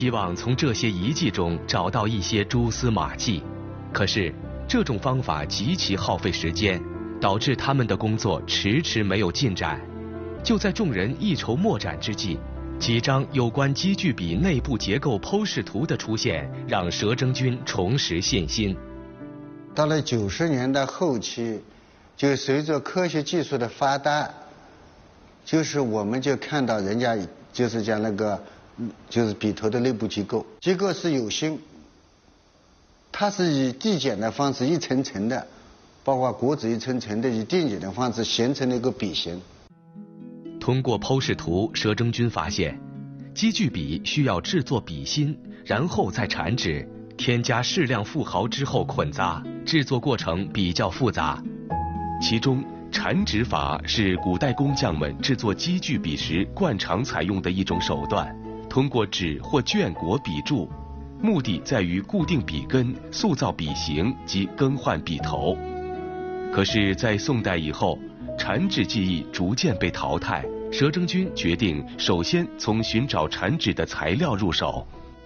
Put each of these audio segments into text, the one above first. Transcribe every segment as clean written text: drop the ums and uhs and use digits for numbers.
希望从这些遗迹中找到一些蛛丝马迹。可是这种方法极其耗费时间，导致他们的工作迟迟没有进展。就在众人一筹莫展之际，几张有关积聚笔内部结构剖视图的出现，让佘征军重拾信心。 到了90年代后期，就随着科学技术的发达，就是我们就看到人家就是讲那个就是笔头的内部结构是有心，它是以递减的方式一层层的，包括果子一层层的以递减的方式形成了一个笔形。 通过剖视图，佘征军发现，积聚笔需要制作笔芯，然后再缠纸，添加适量富毫之后捆扎，制作过程比较复杂。其中，缠纸法是古代工匠们制作积聚笔时惯常采用的一种手段，通过纸或绢裹笔柱，目的在于固定笔根、塑造笔形及更换笔头。可是，在宋代以后，缠纸技艺逐渐被淘汰，佘征军决定首先从寻找缠纸的材料入手。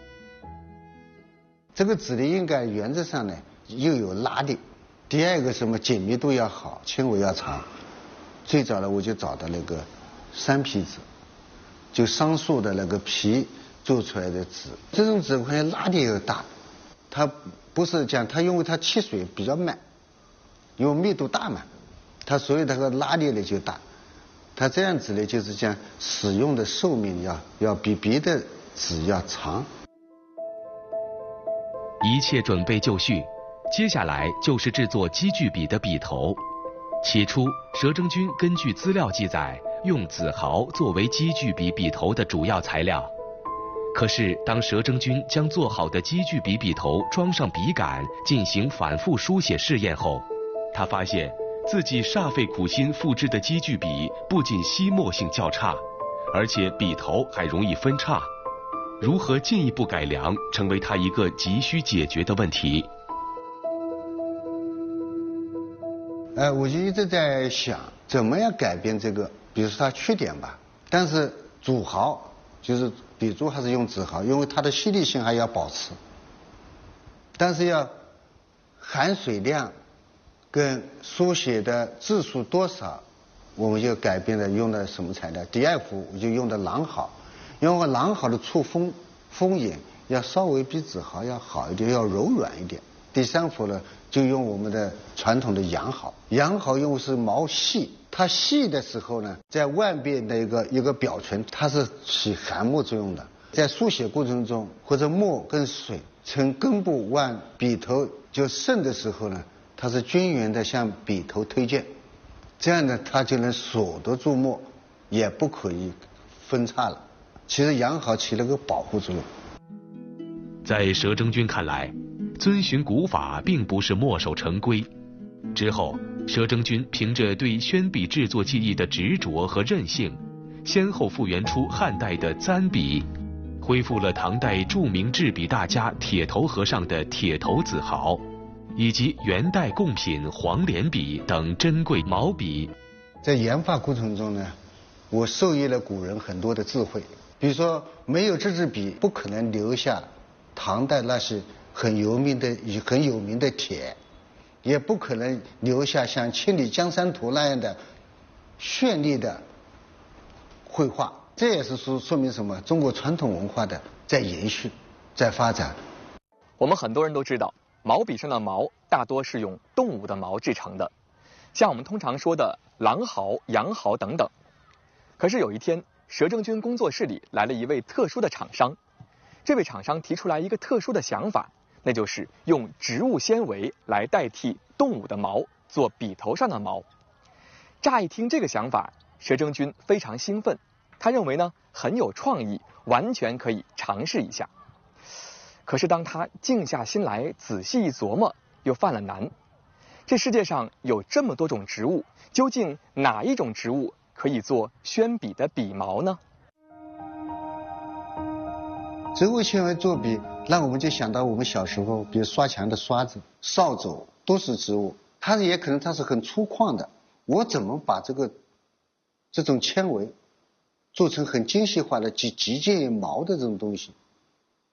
这个纸呢，应该原则上呢又有拉力，第二个什么紧密度要好，纤维要长。最早呢，我就找到那个山皮纸，就桑树的那个皮做出来的纸，这种纸块拉力又大，它不是讲它因为它吸水比较慢，因为密度大嘛。它所以它的拉力呢就大，它这样子呢就是讲使用的寿命要比别的纸要长。 一切准备就绪，接下来就是制作积聚笔的笔头。起初，佘征军根据资料记载，用紫毫作为积聚笔笔头的主要材料。可是，当佘征军将做好的积聚笔笔头装上笔杆，进行反复书写试验后，他发现自己煞费苦心复制的积聚笔不仅吸墨性较差，而且笔头还容易分叉。如何进一步改良，成为他一个急需解决的问题。 我就一直在想，怎么样改变这个，比如说它缺点吧。但是主毫就是笔珠还是用紫毫，因为它的吸力性还要保持。但是要含水量跟书写的字数多少，我们就改变了用的什么材料。第二幅我就用的狼毫，因为狼毫的触锋眼要稍微比紫毫要好一点，要柔软一点。第三幅呢，就用我们的传统的羊毫。羊毫因为是毛细，它细的时候呢，在外边的一个表层，它是起含墨作用的。在书写过程中，或者墨跟水从根部往笔头就渗的时候呢，它是均匀的向笔头推荐，这样呢，它就能锁得住墨，也不可以分叉了。其实羊毫起了个保护作用。 在佘征军看来，遵循古法并不是墨守成规。之后，佘征军凭着对宣笔制作技艺的执着和韧性，先后复原出汉代的簪笔，恢复了唐代著名制笔大家铁头和尚的铁头紫毫，以及元代贡品黄连笔等珍贵毛笔。 在研发过程中呢，我受益了古人很多的智慧。比如说，没有这支笔，不可能留下唐代那些很有名的帖，也不可能留下像《千里江山图》那样的绚丽的绘画。这也是说明什么？中国传统文化的在延续，在发展。 我们很多人都知道，毛笔上的毛大多是用动物的毛制成的，像我们通常说的狼毫、羊毫等等。可是有一天，佘征军工作室里来了一位特殊的厂商。这位厂商提出来一个特殊的想法，那就是用植物纤维来代替动物的毛做笔头上的毛。乍一听这个想法，佘征军非常兴奋，他认为呢很有创意，完全可以尝试一下。可是当他静下心来仔细一琢磨，又犯了难。这世界上有这么多种植物，究竟哪一种植物可以做宣笔的笔毛呢？ 植物纤维做笔，那我们就想到我们小时候，比如刷墙的刷子、扫帚都是植物，它也可能它是很粗犷的。我怎么把这种纤维做成很精细化的极近于毛的这种东西？